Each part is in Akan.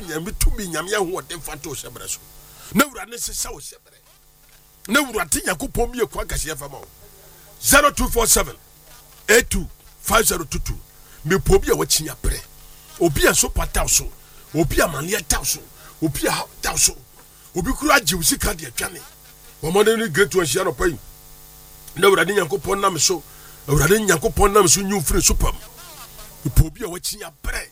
nyame tumi nyame ho de fanto shebre so na wurade se sa wo shebre na wurade yakopom ye kwa kase fama 0247 825022 me pobi a wachinya pre obi a so pataw so obi a mane taw so obi a taw so obi kuru ajiw sika de atwane wo mo ne great one hia no pai na wurade yakopom nam so wurade yakopom nam so nyu free supam me pobi a wachinya pre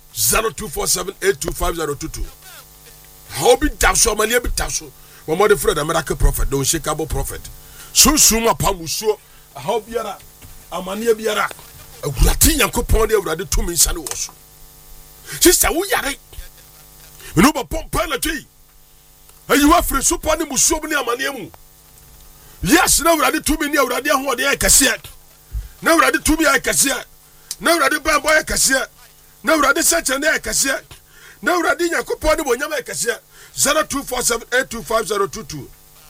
0247825022 how be taw so mane be taw so wo mo de free the miracle prophet the unshakable prophet so apamuso how biara amane biara awurade yakopon de awurade tumi nsane wo so sister wo yare no ba pompa na twi ayi wa free super ne musuo ne amane mu yes na awurade tumi ne awurade ho de akase na awurade tumi akase na awurade bambo akase na awurade seche ne akase na awurade yakopon de bonyam akase 0247825022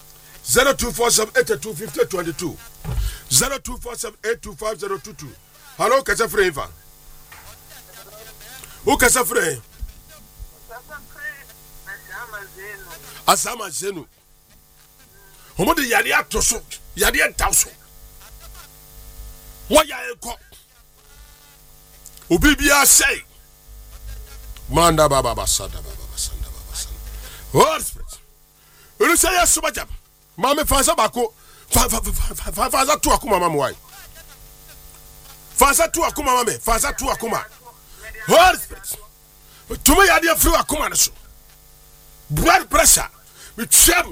0247825022 0247825022 hello kasa free fa o kasa free asama zenu homo de yade atoso yade entawso wo ya enko obi bia say manda baba sada Holy Spirit unu say yes bajam mama fansa bako fansa tu akuma mama wai fansa tu akuma mama fansa tu akuma Holy Spirit tuma yade afri akuma so blood pressure we trouble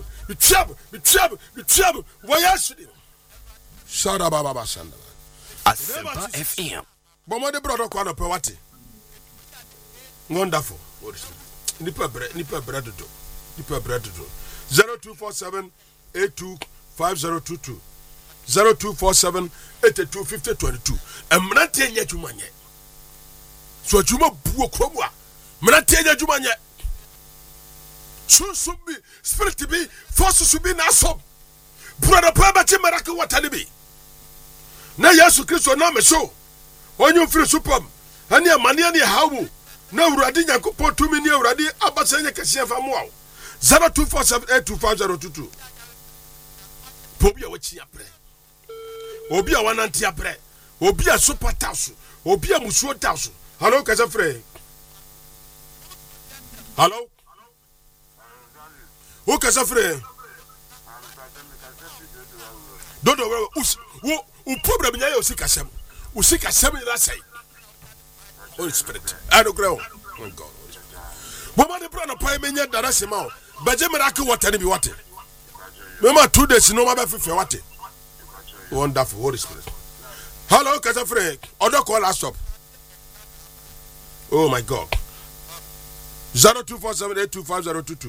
wayasudi shada baba sanda Asempa FM bomo de brother kwa no pe wate wonderful nipa bread do 0247 825022 0247 825022 emrante nya dwumanye so dwuma buo kromwa mrante nya dwumanye so be spirit be force to be na so brother papa ti miracle water be na Yesu Kristo na me so onyu free supam ani amane ani hawo na urade yakopon tumi ni urade abasanya kase fa mo 0247825022 pobi a wachi apre obi a wananti apre obi a super tasu obi a musuo tasu hello kase free hello who kase free dodo wo problem nya yo sikasem ila say Holy Spirit I don't grow oh God Mama de brother pay me nya dara sema baje miracle water ni bi water mama 2 days no ma be fefe water wonderful Holy Spirit hello kasa free odo call us stop oh my God 0247825022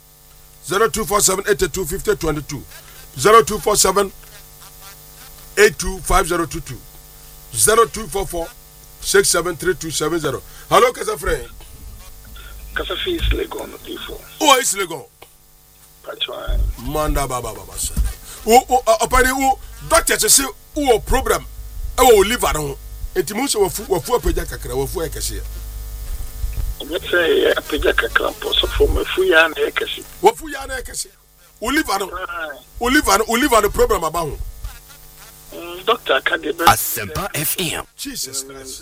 0247825022 0247 825022 0244 673270 hello kasa free kasa fee is Legon before oh is Legon patwa manda baba sa opani wo doctor say wo problem e wo liver ho entimu se wafu apeja kakra wafu ekese let's say apeja kakra so for mafu ya na ekese wafu ya na ekese wo liver no problem aba ho Doctor Kadebe Asempa FM Jesus Christ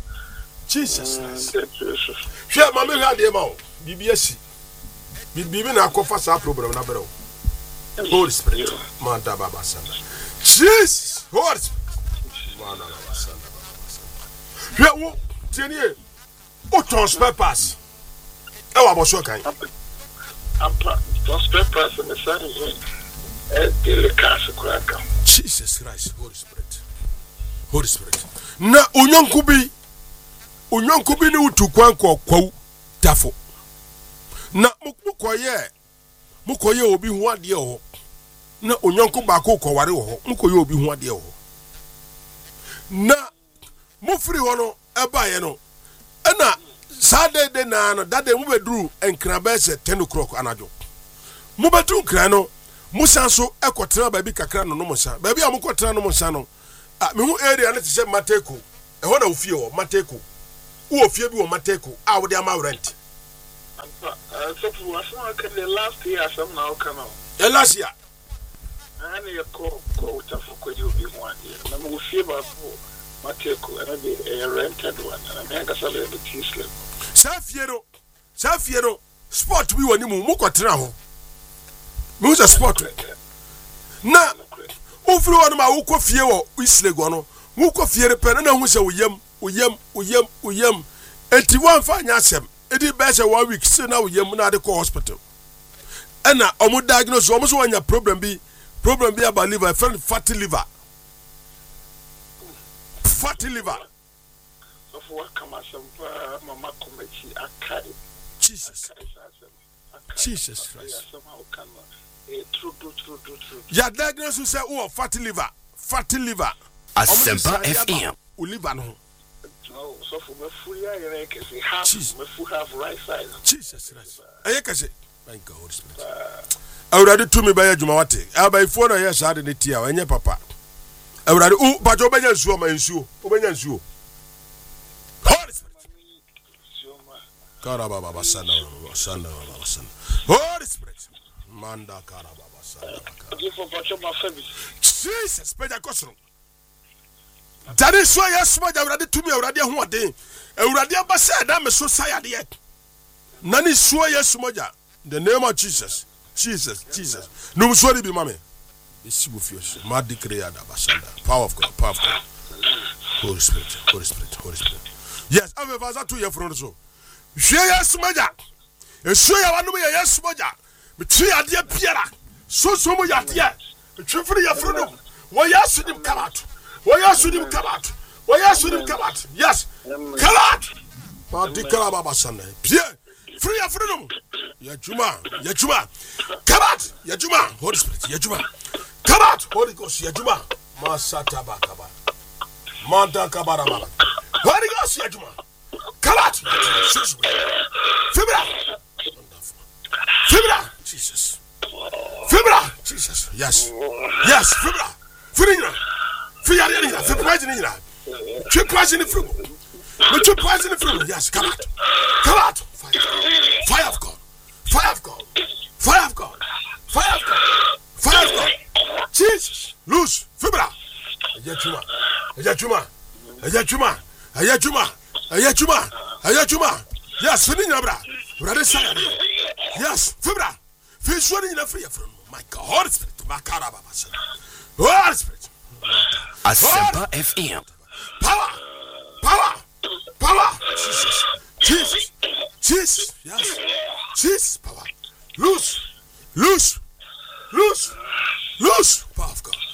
Share mama ha de ma o BBS bibi na akofa sa problem na bere o Holy Spirit manda baba sana Jesus Holy Spirit manda baba sana share wo tienie o transfer pass e wa bo so kan apa transfer pass na sa delicate kwaka Jesus Christ Holy Spirit na onyanku bi ni utu kwanko kwawu tafo na mukoye obi hu ade ho na onyanku ba ko kware ho mukoye obi hu ade ho na mufiri ho no ebaye no na Saturday na no dade mu bedru enkrabe se 10 o'clock anajo mu bedru kra no musa so ekotena ba bi kakra no musa ba bi amukotena no musa no me hu area na tise Mateko e ho na ofie ho Mateko wo ofie bi wo Mateko a wo de ama rent So for us, I can the last year some now come out. Last year. And you call for you be 1 year. I'm with you about Mateko and I be a rented one. And I make a salary with Tislam. Safiero, sport we want you Mukotrao. Who's a sport? Na, Ufru on my Uko Fiero, Islegono, Muko Fiere Penana, who say Uyem. And Tiwan Fanyasem, it is better 1 week, so now Yamuna the hospital. And now, I would diagnose almost when your problem be about liver, friend fatty liver. Fatty liver. So for what come as Mama Committee, I carry Jesus Christ. True. Your diagnosis say, oh, fatty liver. Asempa FM. No, so for my full year, have right side. Jesus Christ. Thank God, Holy Spirit. I already to me by a Jumawati. I by 4 years had in the tea, and your papa. I already, but Obedience, Holy Spirit. Karababa Sana. Holy Spirit. Manda Karababa Sana. Jesus, Pedacosro. That is why I smart already to me already one day. Already said, I'm a society yet. None is sure yes, Moja. The name of Jesus. No, sorry, be mammy. It's with you. Madi creada basanda. Power of God. Holy Spirit. Yes, I'm a vasa to your front. So, yes, Moja. A sure one way, yes, Moja. But 3 dear Pierre. So much yet. The true for your freedom. Why, yes, him come out. Yes, come out. Madi creada basanda. Pierre. Free of freedom. Yajuma. Come out. Yajuma. Holy Spirit. Yajuma. Come out. Holy Ghost. Yajuma. Masata bakaba. Manta kabara. Holy Ghost. Yajuma. Come out. Fibra. Jesus. Yes. Fibra. Yes. Come out. Fire of God. Jesus. Loose. Fibra. Ayachuma. Yes, Fibra. Yes, Fibra. Fish running in a free from my God. Holy Spirit. Holy Spirit. Asempa FM. Power. Jesus. Yes. Jesus. Power. Loose. Power of God.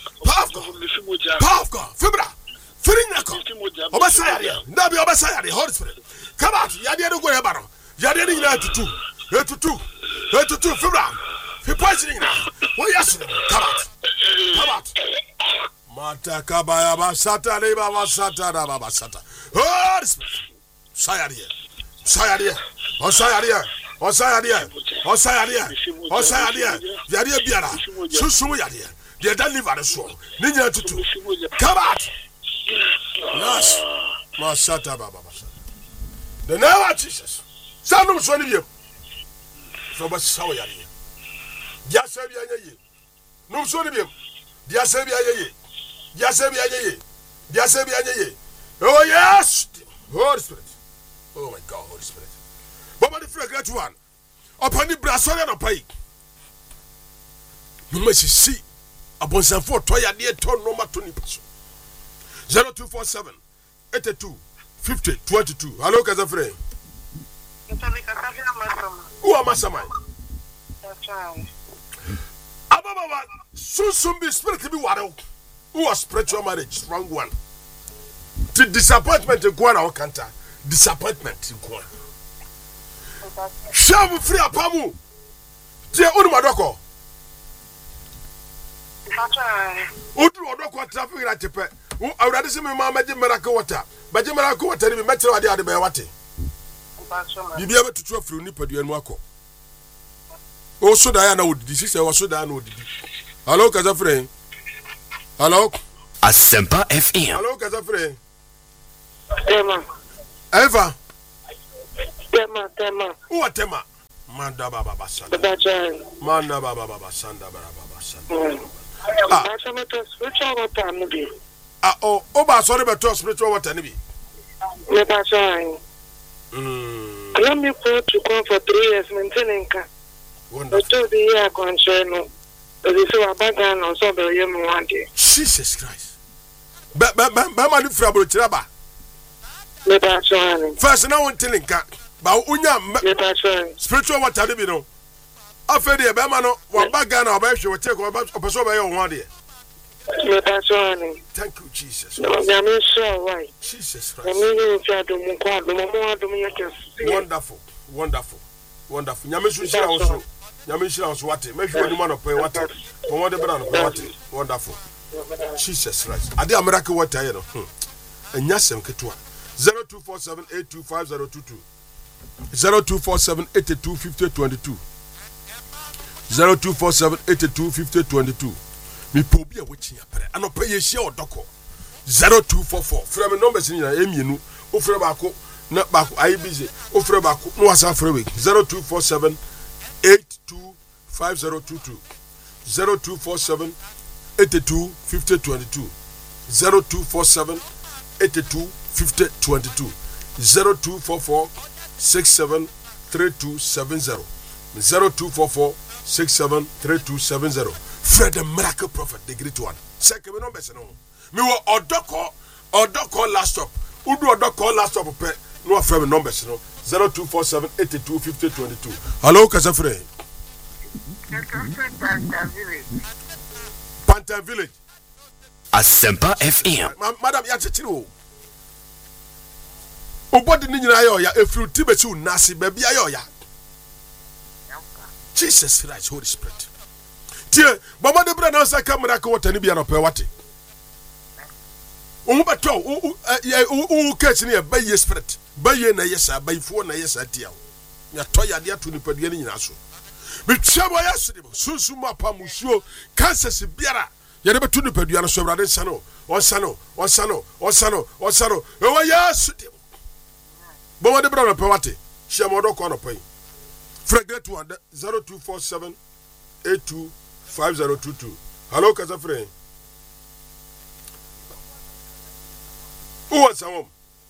Fibra. Firinako. Obasaya. Nabi Obasaya. Holy Spirit. Come out. Yadia do go yabaro. Yadia ni na tutu. Fibra. He poisoning now. What yes? Come out. Mata kabaya basata leba basata da basata. Holy Spirit. Sayariya. Yadia biara. Susumu yadia. They don't live at the shore. Ninja tutu. Come out. Yes. Masata baba. The name of Jesus. Sanu swani yem. So ba sawo yadia. Dia sebi ayaye. No swani yem. Dia sebi ayaye. Oh yes. Holy Spirit. Oh my God, Holy Spirit. Baba the fragrant one. Upon the brassoria no pay. You must see. Abonsan for toya de ton number 20 person. 0247 82 50 22. Hello Kazafre. Who am Masama? Ababa soon be spirit to be wado. Who was spiritual marriage? Wrong one. The disappointment in Guana or Kanta. Disappointment in Guana. Shall we free a pamu? Dear Unumadoko. Udu Odoko traffic at Japan. Who already see my mamma Miracle water. But Miracle water be metro at the other Bayawati. You be able to throw through Nipadi and Wako. Also, Diana would this was so Diana would. Hello, Kazafre. Hello. Asempa FM. Hello, Kazafre. Tema. Eva. Tema. Who are Tema? Manda baba basanda. Bacha. Manda baba basanda baba basanda. Bacha meto spiritual water no bi. O ba sorry beto spiritual water ni bi. Me bacha. Let me go to go for 3 years maintaining ka. Wonderful. To the year control no. They say abaga no so be yem one day. Jesus Christ. Ba ma ni frabro chiraba. Me bacha. First na won telling ka. Ba unya Me bacha. spiritual water ni bi no. Afedi e be ma no wa baga na oba hwe wo take opeso be ye wo ade. Me bacha. Thank you Jesus. Ya me sure why. Jesus Ya Christ. me ni fi adom ko adom yake. Wonderful. Nyame so shira wo so. Nyame shira wo so wate. Me hwe onima no pe wate. Mo de bra no pe wate. Wonderful. Jesus Christ. Ade a miracle water ye no. Enya sem ketua. 0247825022. 0247825022. 0247825022. Me pobi a wechi apre. Anope ye hia odoko. 0244. Frɛ me numbers ni na emienu. O frɛ baako na baako ayi busy. O frɛ baako no wasa frɛ we. 0247825022. 0247825022. 0247825022. 0244673270. 0244673270. Fred the miracle prophet, the great one. Second me numbers no. Me wo odoko last stop. Udu odoko last stop pe no Fred me numbers no. 0247825022. Hello Kasafre. Pantan Village. Asempa FM. Madam ya chichiri o. Obodi ni nyina ya oya efru tibeti unasi baby ya oya. Jesus Christ, Holy Spirit. Tie, baba de bra na sa kamera ka wota ni bia no pe wate. O beto, o catch ni e baye spirit. Baye na yesa, bayfo na yesa tia. Ya to ya de ato ni padua ni nyina so. Me twabo ya sede bo, sunsu ma pa musuo, cancer se biara. Ya de beto ni padua no so brade nsano. Onsano. E wa ya sede. Baba de bra no pe wate. Hia modo ko no pe. Fregret 0247825022. Hello, Kasafre. Who was home?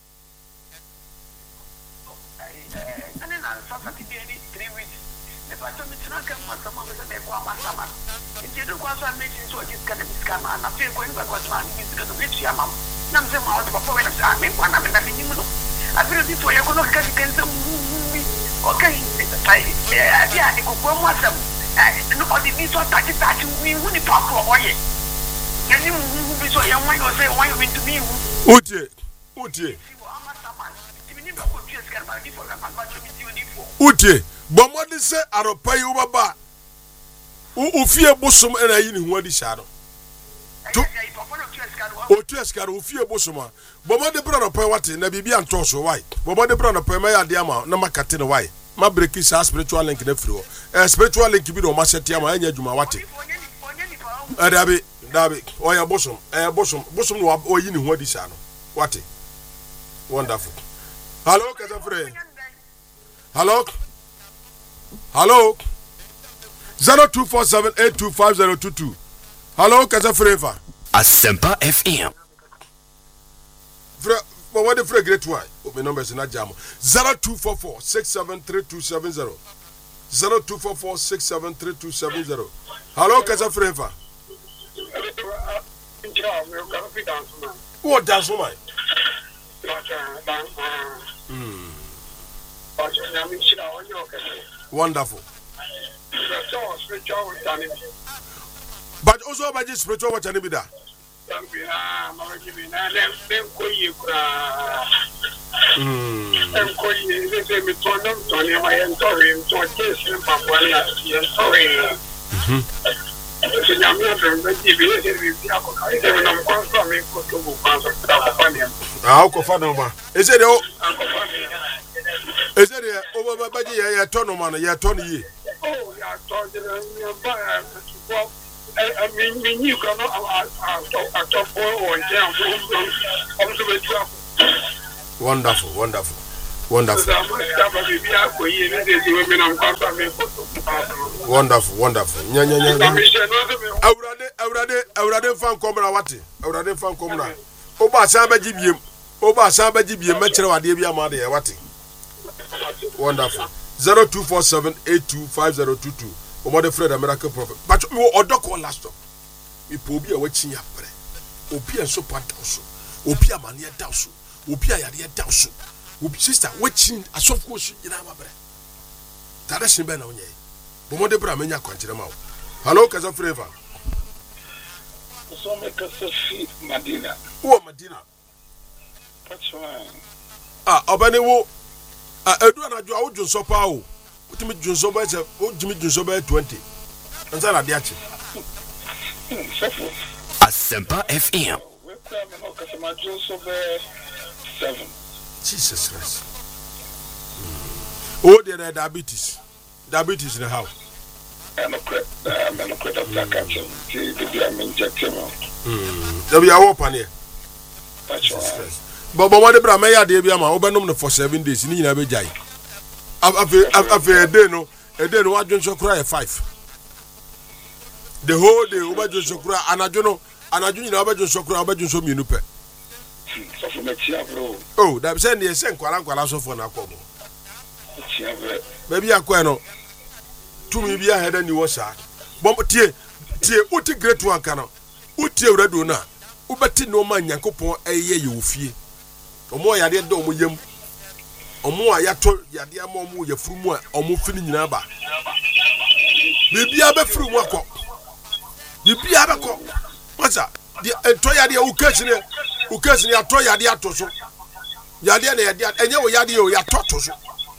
Okay, yeah, it could go more some. No, the need to touch it, we wouldn't talk about it. Can you be so young when you say, why you mean to me? Uche, but what is say, I don't pay you, Baba. Who fear bosom and I in what is shadow? O tu eskaro o fie bosoma bomo de bro no pe wate na bibia nto so why bomo de bro no pe ma ya de ama na makate no why ma break sa spiritual link na firi o spiritual link bi do ma sete ama anya adwuma wate dabi o ya bosom no o yi ni ho adi sha no wate wonderful. Hello Kasafre. Hello 0247825022. Hello Kasafre. Asempa FM. But what the free great one? Open numbers in a jam. 0244673270. 0244673270. Hello, Kasafreva. What does my? Wonderful. But also about this spiritual watch and be that. Is it over by the autonomous? Yeah, Tony. Oh, I mean, you cannot wonderful. Wonderful. Wonderful. Nya. Awurade fan komra wate. Awurade fan komra. Oba san baji biem me kire wade bi amade e wate. Wonderful. 0247825022. Omode Fred Miracle Prophet. But we odoko last stop. Ipo obi a wachi apre. Obi enso pantaso. Obi amane e daso. Obi ayade e daso. Obi sister wachi asofko su ina mabre. Tada shimbe na onye. Omode bra menya kwankyere ma wo. Hello Kasa Flavor. So me Kasa Madina. Wo Madina. That's right. Obane wo edu anadwo a wo dwonso pa o. Utimi dwonso ba se o jimi dwonso ba 20. Nsa na de ache. Asempa FM. We kwa me no Kasa ma dwonso ba 7. Jesus Christ. Oh, there are diabetes in the house. I'm not quite Dr. Catching. I'm injecting him. There be a open here. That's right. But what the Bramaya de Biama open for 7 days in Ina Bejai. After a day, no, what Johnson cry 5. The whole day, over Johnson cry, and I don't know, and I do know Johnson cry about Johnson Minupe. Oh, that's sending a send Qualaso for Nacomo. Maybe I quano. To me, be a head and you was shot. Bomb tie, uti great one cano. Uti reduna. Ubati no man Yankopo a year you fear. O more yadia dom yem. O more yato yadia momu ya frumo or mo feeling naba. Maybe I be through wako. You be a co. What's that? The entire dia ukesine atoya dia toso. Yadia and you yadio ya totoso.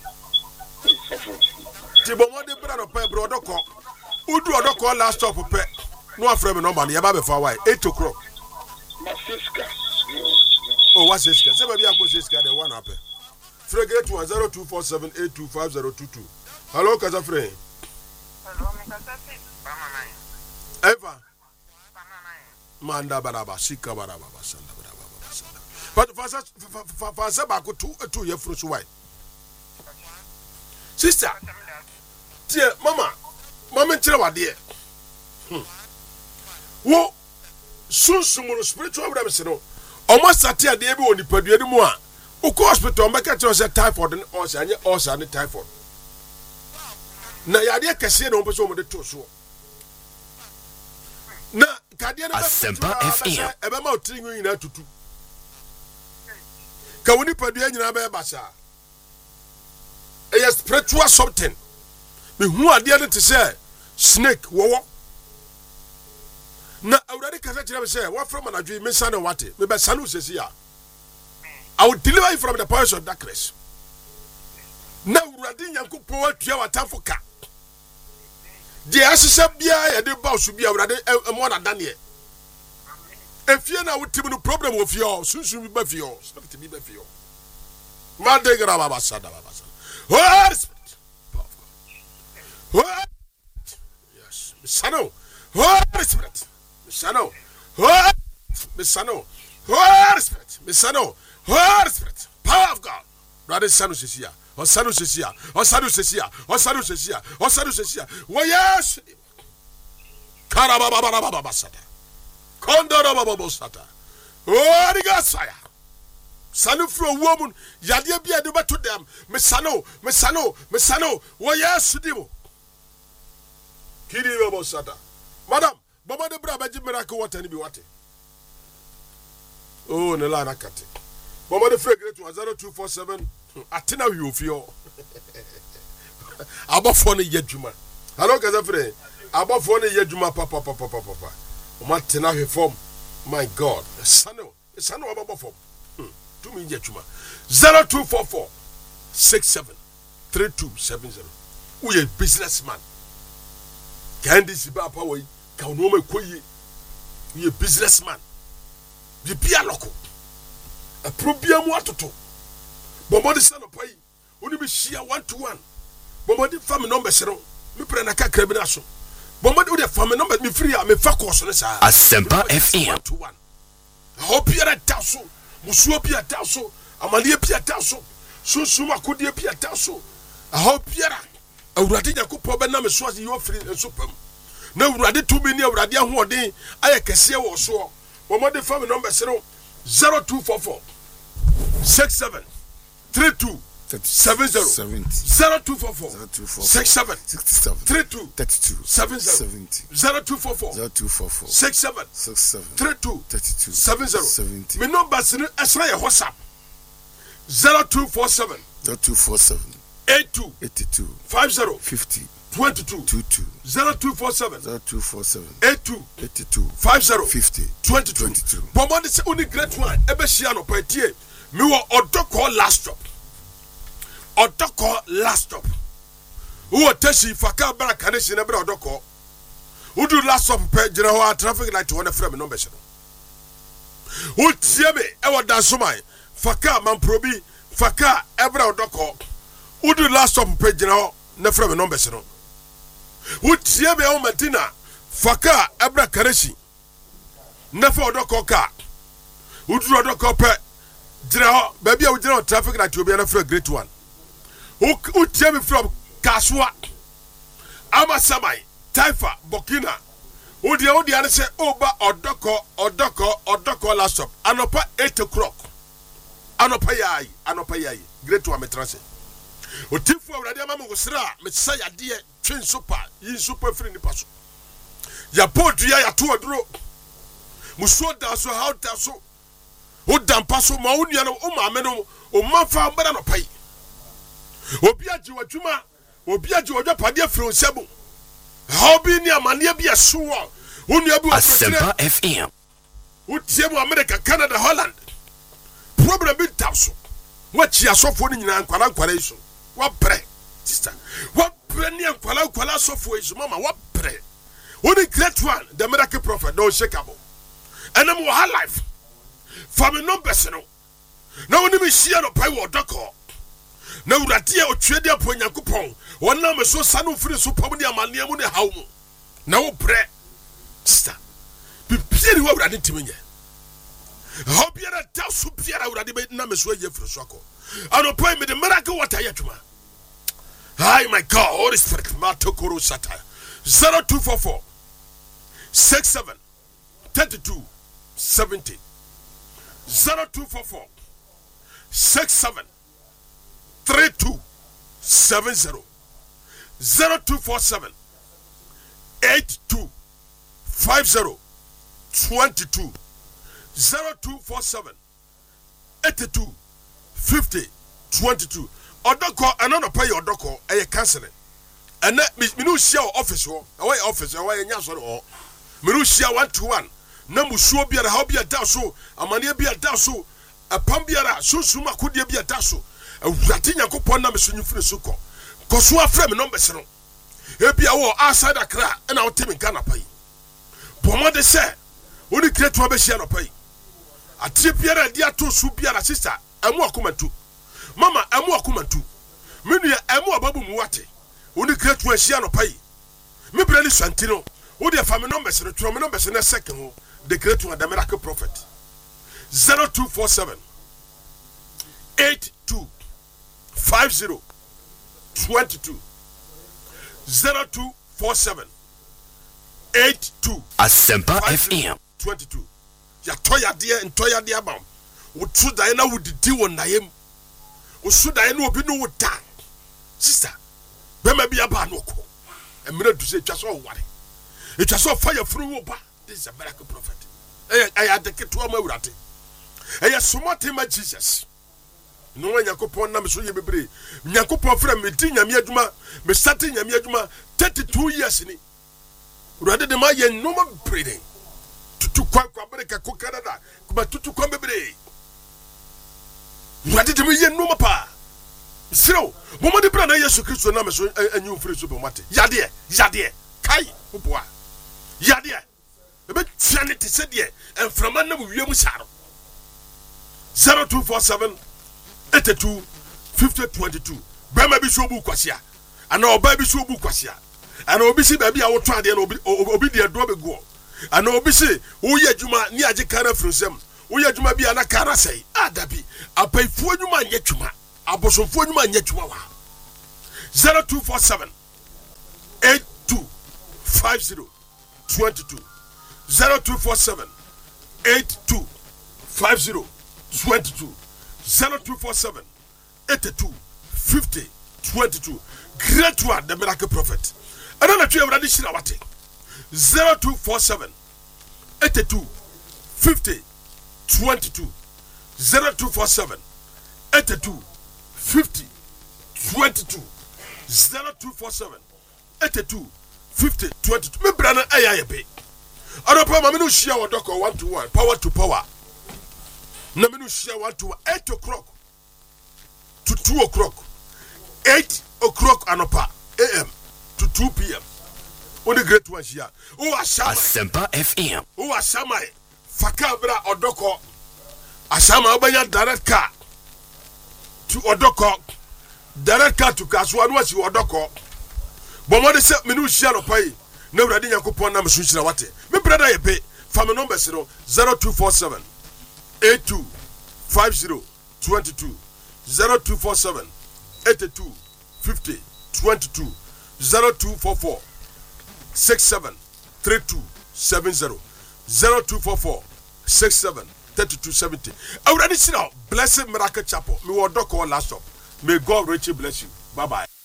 Tibomo de brano pe brodoko. Udu odoko last stop pe. No afrem no man ya ba be fa why 8 o'clock. Oh, what's this? Say baby akwo siska the one happen. Fregate 10247825022. Hello Kazafre. Hello, Kasa Eva. Manda baraba sika baraba sanda baraba sanda. But fasa ba ko 2 year fruit why. Sister. Tie mama nkyere wade wo sunsumu spiritual realms no omo sate ade bi woni padua ni mu a uko hospital mbeka tell say typhoid ni o say anye o say ni typhoid na yade kese na omo so omo de to so na kade na Asempa FM ebe ma otiri nwi na tutu ka woni padua nyina ba basa a spiritual something. Me who are the other to say snake wo. Na already kasa kire me say what from an adwi me san what me be sanu sesi ya. I will deliver you from the powers of darkness. Na urade Nyankopon atua watamfo ka. De asese bia ye de ba osu bia urade mo na dane. Efie na wotim no problem wo fie o sunsun bi ba fie o spirit bi ba fie o. Ma de gra baba sada baba sada. Holy Spirit. Yes. Misano. Holy Spirit. Misano. Misano. Holy Spirit. Misano. Holy Spirit. Power of God. Brother Sanu Sesia. Or Sanu Sesia. Or Sanu Sesia. Or Sanu Sesia. Or Sanu Sesia. Well, yes. Karababa Sata. Kondorababa Sata. Holy God fire. Sanu from woman, Yadia be a to them. Mesano. Well, yes, Dimo. Kidi Robo Sata. Madam, Baba de Braba Miracle what any be what? Oh, Nelana Kati. Baba the Fragate was 0247. Atina you feel. Above phone Yejuma. Hello, Kazafre. Above phone Yejuma, Papa. Matina form. My God. Sano above form. 2 minutes Yejuma. 0244 67 3270. We a businessman. Candy Sibapa way, Kaunoma Koye, you a businessman. You be a local. A probium watoto. Bomba the son of Pai, only be share 1-to-1. Bomba the family number, me prenaka criminaso. Bomba the family number, me free, me focus on this. Asempa FM 1-to-1. I hope you're a tasso, Musuapia tasso, Amalia Pia tasso, sunsun akodie bi ata so aho biara awurade Nyankopɔn bɛnam so ase yɛ ofiri nso pam na awurade tumi ne awurade ahoɔden ayɛ kɛseɛ wɔ so wɔmɔde fa me number 0244 67 32 70 0244 67 32 70 0244 67 32 70 me number sini ɛsra yɛ WhatsApp 0247 82 50 22 0247 82 50 22 bomode se uni great one ebe shia no patie me wo odoko last stop wo tashi faka baraka ne shine bra odoko udu last stop pe jira ho traffic light ho na frame number shino wo tie me e wo dan so man faka man probi faka ebra odoko udu last stop pe jira ho na frame number shino wotie be o Medina faka ebra kareshi nafa odoko ka uduru odoko pe jira ho ba bia wo jira traffic light obi na fra great one wotie me from Kaswa Amasamai Taifa Burkina odi ane se oba odoko last stop anopa 8 o'clock anopa yai great one metrase otifu awurade ama mo sra me sa yade twin super yin super free ni paso ya podua ya to oduro muso da so how ta so o dampa so ma onua no o maame no o mafa mbara no pai obi agi wadwuma obi agi odwa pade afiri onsebo how bi ni amane bi aso onua bi Asempa FM o tie mu America Canada Holland problem bi tawso wachi asofo ni nyina nkwala iso wa pre sister wa pre ni nkwala asofo iso mama wa pre only great one the miracle prophet no shakable enam wo ha life from numbers no na woni mi share no pai wo doko na urade a otwede apo Nyankopɔn wona me so sanu firi so pam ni amane mu ne hawmu na wo pre sister bibiere wo urade timenye how biara da so biara urade be na me so ye firi so akọ ano pai me the miracle water yatuma hi my God Holy Spirit matokoro sata 0244 67 32 70 0244 67 32 70 0247 82 50 22 0247 82 50 22 odoko anano pay odoko eye counseling ene me no share office ho away office away nya so ho me no share 1-to-1 na musuo biara ha bia da so amane bia da so apam biara sunsun akodie bia da so awurade Nyankopɔn na me so nyufiri so kɔ so afrɛ me numbers no e bia wo outside Accra na wo temi Ghana pai pomode se oni kreto be hia no pai atie biara dia to su biara sister emu akomantu mama emu akomantu menu emu ababu mu wate oni kreto hia no pai me brani santino wo de fa me numbers no tro me numbers na second ho the great one the miracle prophet 0247 82 50 22 0247 82 Asempa FM 22 ya toya de abam wo tu dan na wo didi wo nayem wo su dan na obi no wo da sister be ma bia ba no ko emre du se twa so ware etwa so fire furu wo ba this is a miracle prophet I had the kit to amawrate somati ma Jesus no Nyankopɔn na me so ye bebre Nyankopɔn fra me di nyame adwuma me sate nyame adwuma 32 years ni urade de ma ye no ma breeding tutu kwa America ko Canada ko tutu kwa bebre urade de me ye no ma pa siro mo mo de bra na Yesu Kristo na me so anyu free supermarket yade kai oboa yade ebe tiane te se de enframa na mo wiemu saro 0247 82 50 22 bema bi so bu kwasia ana oba bi so bu kwasia ana obi si ba bi a wo to ade na obi de do be go ana obi si wo ye adwuma ni age kara frusem wo ye adwuma bi ana kara sei adabi apaifu adwuma nye twuma abosomfo nyuma nya dwuma wa 0247 8250 22 0247 8250 22 0247 82 50 22 great one the miracle prophet and na twa everade shira wate 0247 82 50 22 0247 82 50 22 0247 82 50 22 me brana ayaye be adopa ma me no share wodoko 1 to 1 power to power na me no share 1 to 8 o'clock to 2 o'clock 8 o'clock anopa am to 2 p.m. Only great one here. Oh, Asempa FM. Oh, Asamai. Fakabra Odoko. Asama Obanya direct car to Odoko. Direct car to Kaswan was you Odoko. But what is up? Minu Shiano Pai. No Radina Kupon Nam Sushina Wate. Me brother, you pay. Family number 0247 82 50 22 0247 82 50 22 0244 67 32 70 0244 67 32 70. I already see now. Blessed Miracle Chapel. Me will dock all last up. May God richly bless you. Bye bye.